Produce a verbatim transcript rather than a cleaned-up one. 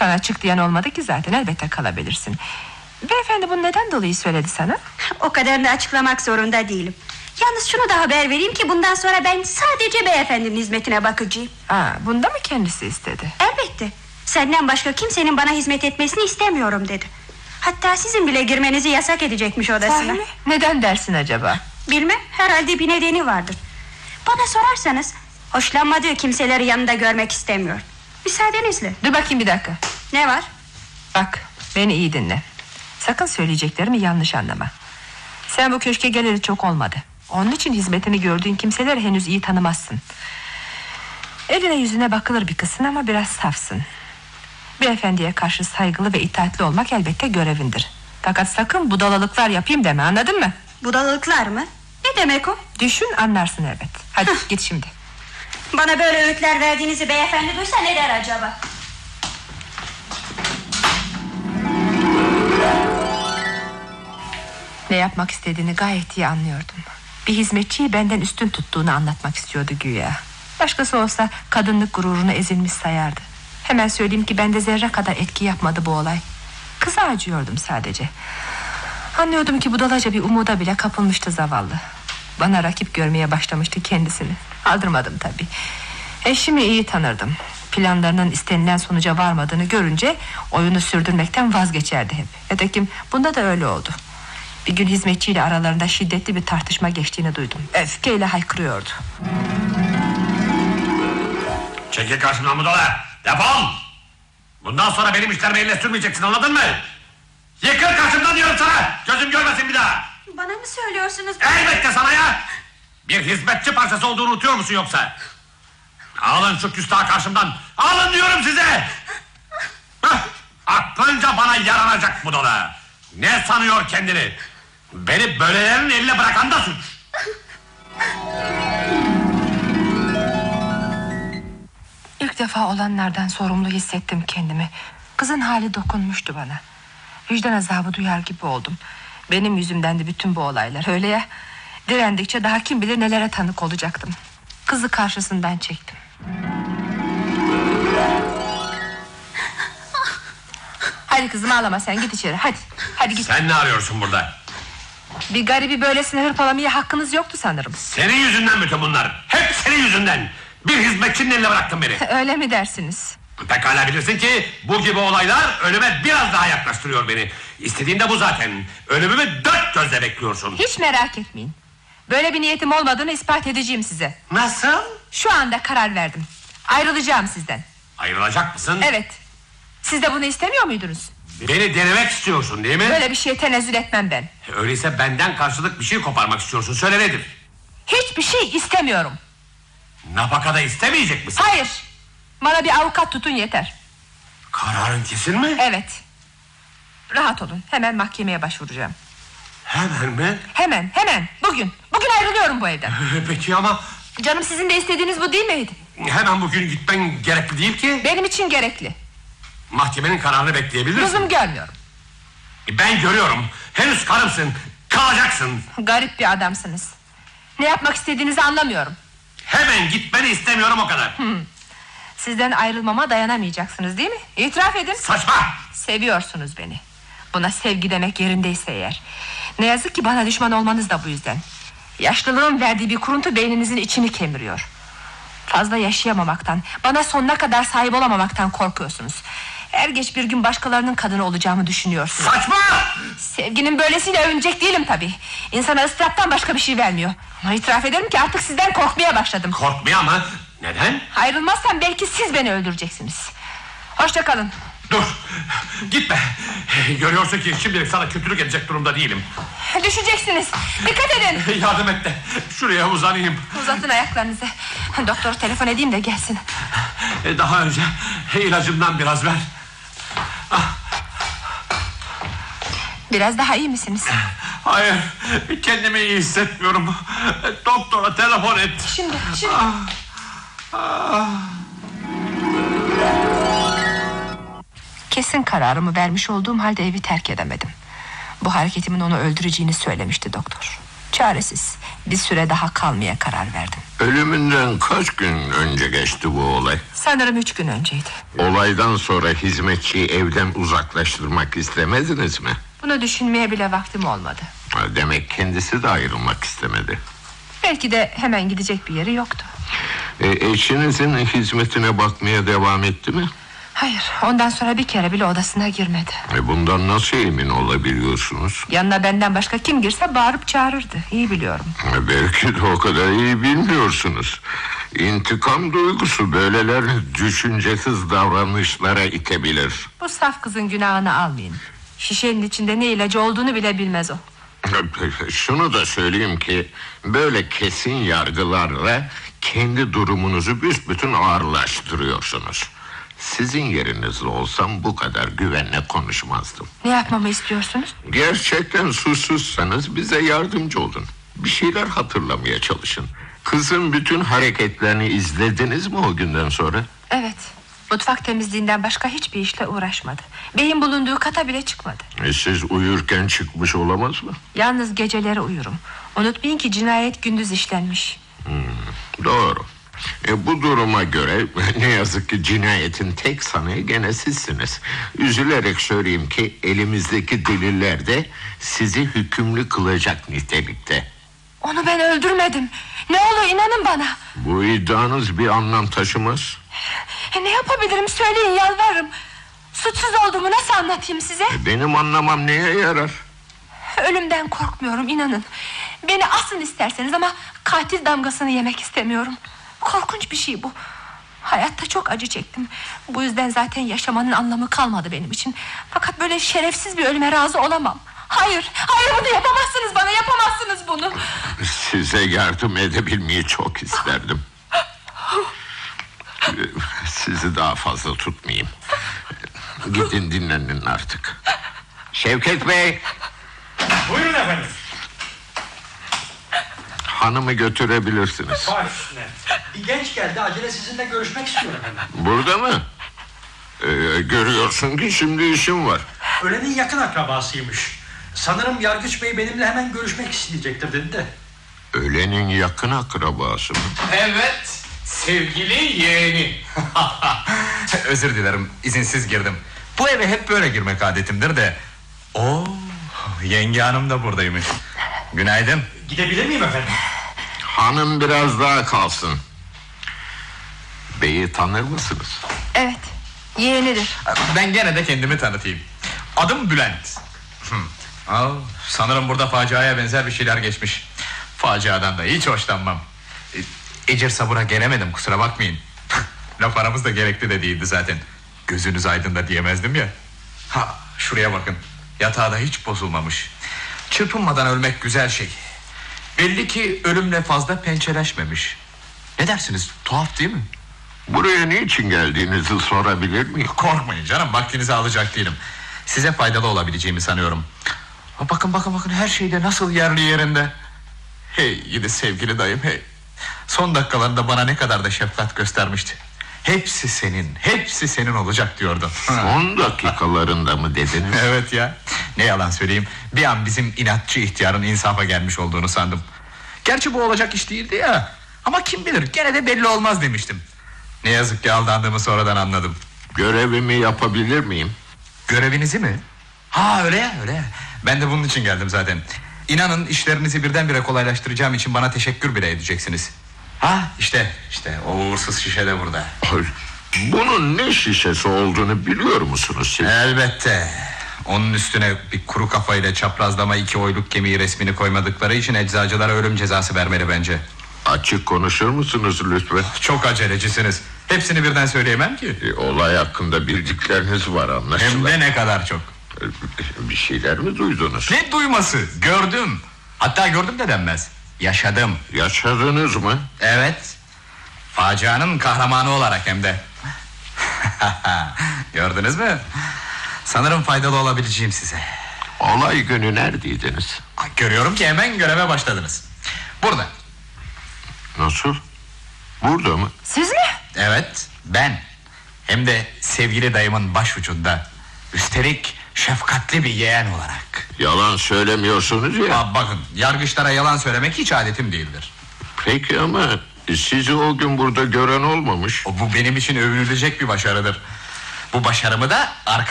Sana çık diyen olmadı ki zaten, elbette kalabilirsin. Beyefendi bunu neden dolayı söyledi sana? O kadarını açıklamak zorunda değilim. Yalnız şunu da haber vereyim ki bundan sonra ben sadece beyefendinin hizmetine bakıcıyım. Aa, bunda mı kendisi istedi? Elbette. Senden başka kimsenin bana hizmet etmesini istemiyorum dedi. Hatta sizin bile girmenizi yasak edecekmiş odasına. Sahi mi? Neden dersin acaba? Bilmem, herhalde bir nedeni vardır. Bana sorarsanız hoşlanmadığı kimseleri yanında görmek istemiyor. Müsaadenizle. Dur bakayım bir dakika. Ne var? Bak, beni iyi dinle. Sakın söyleyeceklerimi yanlış anlama. Sen bu köşke geleli çok olmadı. Onun için hizmetini gördüğün kimseleri henüz iyi tanımazsın. Eline yüzüne bakılır bir kızsın ama biraz safsın. Beyefendiye karşı saygılı ve itaatli olmak elbette görevindir. Fakat sakın budalalıklar yapayım deme, anladın mı? Budalalıklar mı? Ne demek o? Düşün, anlarsın elbet. Hadi git şimdi. Bana böyle öğütler verdiğinizi beyefendi duysa ne der acaba? Ne yapmak istediğini gayet iyi anlıyordum. Bir hizmetçiyi benden üstün tuttuğunu anlatmak istiyordu güya. Başkası olsa kadınlık gururunu ezilmiş sayardı. Hemen söyleyeyim ki bende zerre kadar etki yapmadı bu olay. Kıza acıyordum sadece. Anlıyordum ki budalaca bir umuda bile kapılmıştı zavallı. Bana rakip görmeye başlamıştı kendisini. Aldırmadım tabii. Eşimi iyi tanırdım. Planlarının istenilen sonuca varmadığını görünce oyunu sürdürmekten vazgeçerdi hep. Nitekim bunda da öyle oldu. Bir gün hizmetçiyle aralarında şiddetli bir tartışma geçtiğini duydum. Öfkeyle haykırıyordu. Çekil karşımdan budala, defol! Bundan sonra benim işlerimi eline sürmeyeceksin, anladın mı? Yıkıl karşımdan diyorum sana, gözüm görmesin bir daha. Bana mı söylüyorsunuz? Elbette sana ya. Bir hizmetçi parçası olduğunu unutuyor musun yoksa? Alın şu küstahı karşımdan, alın diyorum size. Hah, aklınca bana yaranacak budala. Ne sanıyor kendini? Beni böylelerin eline bırakan da suç. İlk defa olanlardan sorumlu hissettim kendimi. Kızın hali dokunmuştu bana. Vicdan azabı duyar gibi oldum. Benim yüzümdendi bütün bu olaylar, öyle ya. Direndikçe daha kim bilir nelere tanık olacaktım. Kızı karşısından çektim. Hadi kızım, ağlama sen, git içeri, hadi. Hadi git. Sen ne arıyorsun burada? Bir garibi böylesine hırpalamaya hakkınız yoktu sanırım. Senin yüzünden bütün bunlar. Hep senin yüzünden. Bir hizmetçinin eline bıraktın beni. Öyle mi dersiniz? Pekala bilirsin ki bu gibi olaylar ölüme biraz daha yaklaştırıyor beni. İstediğin de bu zaten. Ölümümü dört gözle bekliyorsun. Hiç merak etmeyin. Böyle bir niyetim olmadığını ispat edeceğim size. Nasıl? Şu anda karar verdim. Ayrılacağım sizden. Ayrılacak mısın? Evet. Siz de bunu istemiyor muydunuz? Beni denemek istiyorsun değil mi? Böyle bir şeye tenezzül etmem ben. Öyleyse benden karşılık bir şey koparmak istiyorsun. Söyle nedir? Hiçbir şey istemiyorum. Nafaka da istemeyecek misin? Hayır. Bana bir avukat tutun yeter. Kararın kesin mi? Evet. Rahat olun, hemen mahkemeye başvuracağım. Hemen mi? Hemen, hemen, bugün. Bugün ayrılıyorum bu evden. Peki ama... Canım, sizin de istediğiniz bu değil miydi? Hemen bugün gitmen gerekli değil ki. Benim için gerekli. Mahkemenin kararını bekleyebilirsin. Lüzum görmüyorum. Ben görüyorum. Henüz karımsın. Kalacaksın. Garip bir adamsınız. Ne yapmak istediğinizi anlamıyorum. Hemen gitmeni istemiyorum, o kadar. Hmm. Sizden ayrılmama dayanamayacaksınız değil mi? İtiraf edin. Saçma. Seviyorsunuz beni. Buna sevgi demek yerindeyse eğer. Ne yazık ki bana düşman olmanız da bu yüzden. Yaşlılığın verdiği bir kuruntu beyninizin içini kemiriyor. Fazla yaşayamamaktan, bana sonuna kadar sahip olamamaktan korkuyorsunuz. Er geç bir gün başkalarının kadını olacağımı düşünüyorsunuz. Saçma! Sevginin böylesiyle övünecek değilim tabii. İnsana ıstıraptan başka bir şey vermiyor. Ama itiraf ederim ki artık sizden korkmaya başladım. Korkmaya mı? Neden? Ayrılmazsam belki siz beni öldüreceksiniz. Hoşça kalın. Dur, gitme. Görüyorsun ki şimdilik sana kötülük edecek durumda değilim. Düşeceksiniz, dikkat edin. Yardım et de şuraya uzanayım. Uzatın ayaklarınızı. Doktora telefon edeyim de gelsin. Daha önce ilacımdan biraz ver. Biraz daha iyi misiniz? Hayır, kendimi iyi hissetmiyorum. Doktora telefon et. Şimdi, şimdi. Ah, ah. Kesin kararımı vermiş olduğum halde evi terk edemedim. Bu hareketimin onu öldüreceğini söylemişti doktor. Çaresiz, bir süre daha kalmaya karar verdim. Ölümünden kaç gün önce geçti bu olay? Sanırım üç gün önceydi. Olaydan sonra hizmetçiyi evden uzaklaştırmak istemediniz mi? Bunu düşünmeye bile vaktim olmadı. Demek kendisi de ayrılmak istemedi. Belki de hemen gidecek bir yeri yoktu. e, Eşinizin hizmetine bakmaya devam etti mi? Hayır, ondan sonra bir kere bile odasına girmedi. e, Bundan nasıl emin olabiliyorsunuz? Yanına benden başka kim girse bağırıp çağırırdı. İyi biliyorum. e, Belki de o kadar iyi bilmiyorsunuz. İntikam duygusu böyleler düşüncesiz davranışlara itebilir. Bu saf kızın günahını almayın. Şişenin içinde ne ilacı olduğunu bile bilmez o. Şunu da söyleyeyim ki böyle kesin yargılarla kendi durumunuzu büsbütün ağırlaştırıyorsunuz. Sizin yerinizde olsam bu kadar güvenle konuşmazdım. Ne yapmamı istiyorsunuz? Gerçekten suçsuzsanız bize yardımcı olun. Bir şeyler hatırlamaya çalışın. Kızın bütün hareketlerini izlediniz mi o günden sonra? Evet. Mutfak temizliğinden başka hiçbir işle uğraşmadı. Beyin bulunduğu kata bile çıkmadı. E siz uyurken çıkmış olamaz mı? Yalnız geceleri uyurum. Unutmayın ki cinayet gündüz işlenmiş. Hmm, doğru. E, bu duruma göre ne yazık ki cinayetin tek sanığı gene sizsiniz. Üzülerek söyleyeyim ki elimizdeki deliller de sizi hükümlü kılacak nitelikte. Onu ben öldürmedim. Ne olur inanın bana. Bu iddianız bir anlam taşımaz. E, ne yapabilirim söyleyin, yalvarırım. Suçsuz olduğumu nasıl anlatayım size? E, benim anlamam neye yarar? Ölümden korkmuyorum, inanın. Beni asın isterseniz ama katil damgasını yemek istemiyorum. Korkunç bir şey bu. Hayatta çok acı çektim. Bu yüzden zaten yaşamanın anlamı kalmadı benim için. Fakat böyle şerefsiz bir ölüme razı olamam. Hayır, hayır, bunu yapamazsınız bana, yapamazsınız bunu. Size yardım edebilmeyi çok isterdim. Sizi daha fazla tutmayayım. Gidin dinlenin artık. Şevket Bey. Buyurun efendim. Hanımı götürebilirsiniz. Baş üstüne. Bir genç geldi, acele sizinle görüşmek istiyor efendim. Burada mı? Ee, görüyorsun ki şimdi işim var. Ölenin yakın akrabasıymış. Sanırım Yargıç Bey benimle hemen görüşmek isteyecektir dedi de. Ölenin yakın akrabası mı? Evet, sevgili yeğeni. Özür dilerim, izinsiz girdim. Bu eve hep böyle girmek adetimdir de. Oo, yenge hanım da buradaymış. Günaydın. Gidebilir miyim efendim? Hanım biraz daha kalsın. Beyi tanır mısınız? Evet, yeğenidir. Ben gene de kendimi tanıtayım. Adım Bülent. Aa, sanırım burada faciaya benzer bir şeyler geçmiş. Faciadan da hiç hoşlanmam. E, Ecir sabura gelemedim, kusura bakmayın. Laf aramız da gerekli de değildi zaten. Gözünüz aydın da diyemezdim ya. Ha, şuraya bakın. Yatağı da hiç bozulmamış. Çırpınmadan ölmek güzel şey. Belli ki ölümle fazla pençeleşmemiş. Ne dersiniz, tuhaf değil mi? Buraya niçin geldiğinizi sorabilir miyim? Korkmayın canım, vaktinizi alacak değilim. Size faydalı olabileceğimi sanıyorum. Bakın bakın bakın, her şey de nasıl yerli yerinde. Hey gidi sevgili dayım, hey. Son dakikalarında bana ne kadar da şefkat göstermişti. Hepsi senin, hepsi senin olacak diyordu. Son dakikalarında mı dediniz? Evet ya, ne yalan söyleyeyim, bir an bizim inatçı ihtiyarın insafa gelmiş olduğunu sandım. Gerçi bu olacak iş değildi ya. Ama kim bilir, gene de belli olmaz demiştim. Ne yazık ki aldandığımı sonradan anladım. Görevimi yapabilir miyim? Görevinizi mi? Ha öyle ya, öyle ya. Ben de bunun için geldim zaten. İnanın işlerinizi birdenbire kolaylaştıracağım için bana teşekkür bile edeceksiniz. Ha işte işte o uğursuz şişe de burada. Bunun ne şişesi olduğunu biliyor musunuz siz? Elbette. Onun üstüne bir kuru kafayla çaprazlama iki oyluk kemiği resmini koymadıkları için eczacılara ölüm cezası vermeli bence. Açık konuşur musunuz lütfen? Çok acelecisiniz. Hepsini birden söyleyemem ki. E, olay hakkında bildikleriniz var anlaşılan. Hem de ne kadar çok. Bir şeyler mi duydunuz? Ne duyması? Gördüm. Hatta gördüm de denmez. Yaşadım. Yaşadınız mı? Evet. Facianın kahramanı olarak hem de. Gördünüz mü? Sanırım faydalı olabileceğim size. Olay günü neredeydiniz? Görüyorum ki hemen göreve başladınız. Burada. Nasıl? Burada mı? Siz mi? Evet, ben. Hem de sevgili dayımın başucunda. Üstelik şefkatli bir yeğen olarak. Yalan söylemiyorsunuz ya. Aa, bakın, yargıçlara yalan söylemek hiç adetim değildir. Peki ama sizi o gün burada gören olmamış. O, bu benim için övünülecek bir başarıdır. Bu başarımı da arka